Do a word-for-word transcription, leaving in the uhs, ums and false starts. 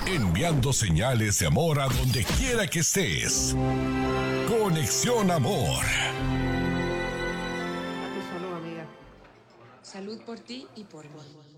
enviando señales de amor a donde quiera que estés. Conexión Amor. A tu salud, amiga. Salud por ti y por mí.